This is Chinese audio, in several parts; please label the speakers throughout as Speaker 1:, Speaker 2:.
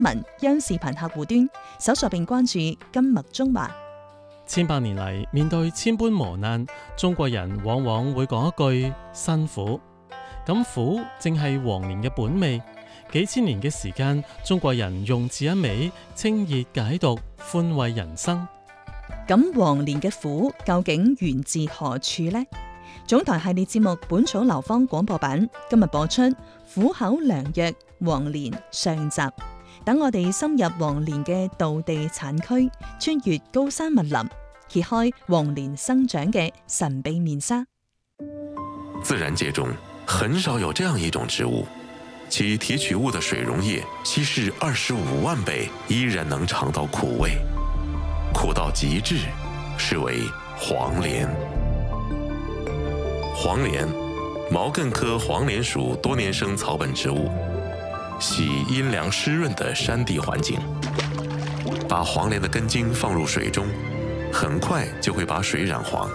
Speaker 1: 文央視頻客戶端搜索並關注金麥中華。
Speaker 2: 千百年嚟，面對千般磨難，中國人往往會講一句辛苦。咁苦正係黃連嘅本味。幾千年嘅時間，中國人用此一味清熱解毒，寬慰人生。
Speaker 1: 咁黃連嘅苦究竟源自何處呢？總台系列節目《本草流芳廣播版》今日播出苦口良藥黃連上集。等我哋深入黃連嘅道地產區，穿越高山密林，揭開黃連生長嘅神秘面紗。
Speaker 3: 自然界中很少有這樣一種植物，其提取物的水溶液稀釋25萬倍，依然能嘗到苦味，苦到極致，是為黃連。黃連，毛茛科黃連屬多年生草本植物，喜陰涼濕潤的山地環境。把黃連的根莖放入水中，很快就會把水染黃。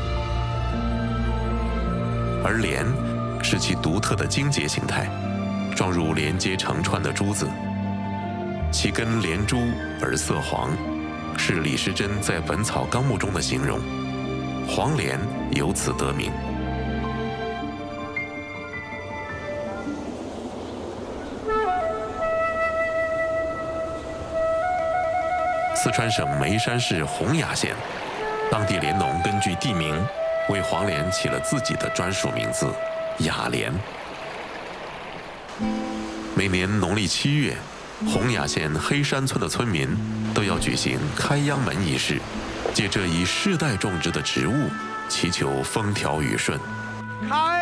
Speaker 3: 而連是其獨特的莖節形態，狀如連接成串的珠子，其根連珠而色黃，是李時珍在《本草綱目》中的形容。黃連由此得名。四川省眉山市洪雅縣，當地連農根據地名為黃連起了自己的專屬名字雅連。每年農曆7月，洪雅縣黑山村的村民都要舉行開秧門儀式，借這一世代種植的植物，祈求風調雨順。